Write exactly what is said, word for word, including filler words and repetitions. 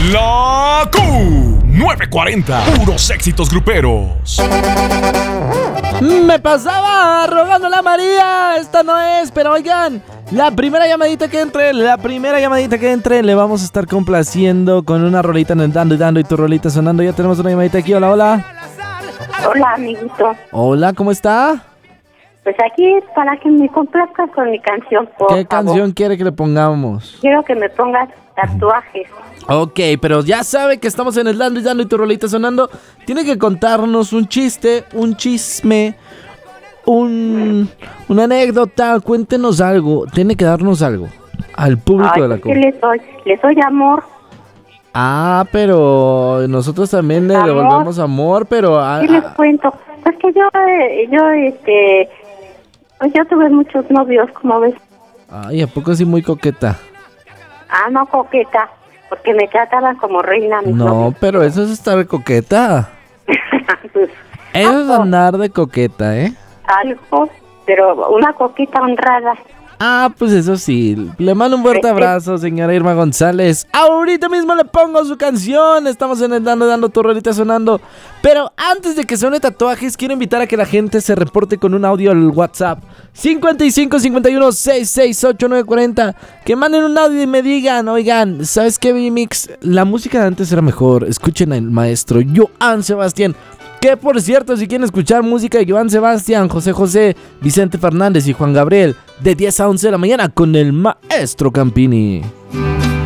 La Q novecientos cuarenta, puros éxitos gruperos. Me pasaba rogando la María, esta no es, pero oigan, la primera llamadita que entre, la primera llamadita que entre, le vamos a estar complaciendo con una rolita en el dando y dando y tu rolita sonando. Ya tenemos una llamadita aquí, hola, hola. Hola, amiguito. Hola, ¿cómo está? Pues aquí es para que me complazcas con mi canción, por ¿Qué favor. canción quiere que le pongamos? Quiero que me pongas Tatuajes. Ok, pero ya sabe que estamos en el dando y dando y tu rolita sonando. Tiene que contarnos un chiste, un chisme, un, una anécdota. Cuéntenos algo. Tiene que darnos algo al público Ay, de la ¿qué Q. le doy? Le doy amor. Ah, pero nosotros también le Amor. devolvemos amor, pero... ah, ¿Qué les ah, cuento? Pues que yo, eh, yo, este... Pues yo tuve muchos novios, como ves. ay, ¿a poco así muy coqueta? Ah, no, coqueta. Porque me trataban como reina, mis No, novios. pero eso es estar de coqueta. Pues, Eso es algo, andar de coqueta, ¿eh? algo, pero una coquita honrada. Ah, pues eso sí. Le mando un fuerte abrazo, señora Irma González. Ahorita mismo le pongo su canción. Estamos en el Dando Dando, tu rolita sonando. Pero antes de que suene Tatuajes, quiero invitar a que la gente se reporte con un audio al WhatsApp cincuenta y cinco cincuenta y uno sesenta y seis ochenta y nueve cuarenta. Que manden un audio y me digan, oigan, ¿sabes qué, B-Mix? La música de antes era mejor. Escuchen al maestro Joan Sebastián. Que por cierto, si quieren escuchar música de Joan Sebastián, José José, Vicente Fernández y Juan Gabriel, de diez a once de la mañana con el maestro Campini.